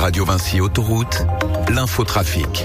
Radio Vinci Autoroute, l'infotrafic.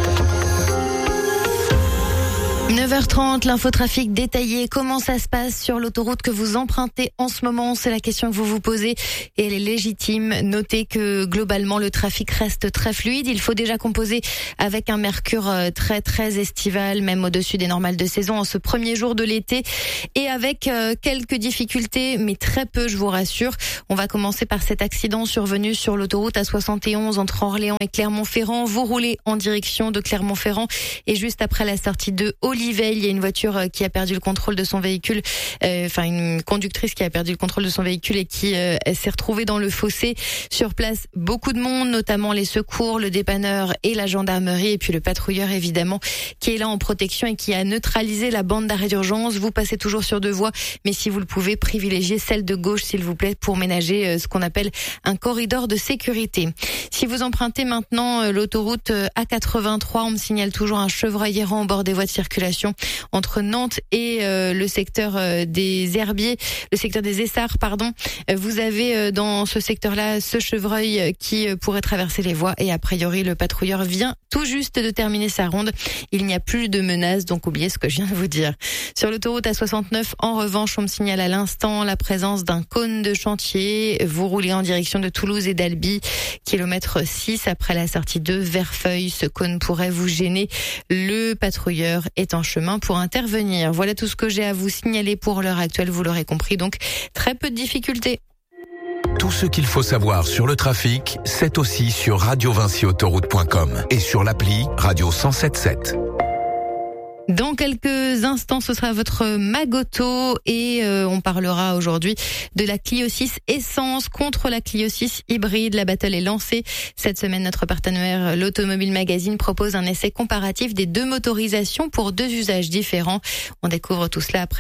9h30, l'infotrafic détaillé. Comment ça se passe sur l'autoroute que vous empruntez en ce moment? C'est la question que vous vous posez et elle est légitime. Notez que globalement le trafic reste très fluide. Il faut déjà composer avec un mercure très estival, même au-dessus des normales de saison en ce premier jour de l'été et avec quelques difficultés, mais très peu, je vous rassure. On va commencer par cet accident survenu sur l'autoroute A71 entre Orléans et Clermont-Ferrand. Vous roulez en direction de Clermont-Ferrand et juste après la sortie de Olivet, il y a une voiture qui a perdu le contrôle de son véhicule, une conductrice qui a perdu le contrôle de son véhicule et qui s'est retrouvée dans le fossé. Sur place, beaucoup de monde, notamment les secours, le dépanneur et la gendarmerie, et puis le patrouilleur évidemment qui est là en protection et qui a neutralisé la bande d'arrêt d'urgence. Vous passez toujours sur deux voies, mais si vous le pouvez, privilégiez celle de gauche s'il vous plaît pour ménager ce qu'on appelle un corridor de sécurité. Si vous empruntez maintenant l'autoroute A83, on me signale toujours un chevreuil errant au bord des voies de circulation entre Nantes et le secteur des Herbiers, le secteur des Essarts, pardon. Vous avez dans ce secteur-là ce chevreuil qui pourrait traverser les voies et a priori le patrouilleur vient tout juste de terminer sa ronde. Il n'y a plus de menaces, donc oubliez ce que je viens de vous dire. Sur l'autoroute A69, en revanche, on me signale à l'instant la présence d'un cône de chantier. Vous roulez en direction de Toulouse et d'Albi, kilomètre 6 après la sortie de Verfeuille. Ce cône pourrait vous gêner. Le patrouilleur est en chemin pour intervenir. Voilà tout ce que j'ai à vous signaler pour l'heure actuelle, vous l'aurez compris, donc très peu de difficultés. Tout ce qu'il faut savoir sur le trafic, c'est aussi sur radiovinciautoroute.com et sur l'appli Radio 107.7. Dans quelques instants, ce sera votre Magoto et on parlera aujourd'hui de la Clio 6 essence contre la Clio 6 hybride. La battle est lancée. Cette semaine, notre partenaire, l'Automobile Magazine, propose un essai comparatif des deux motorisations pour deux usages différents. On découvre tout cela après